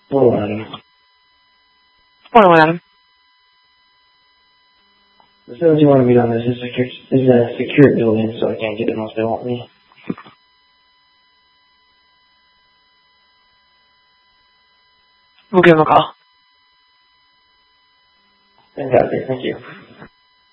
We'll let him. What do I let him? The facility want to meet on this is a secure building, so I can't get it unless they want me. We'll give him a call. Fantastic, thank you.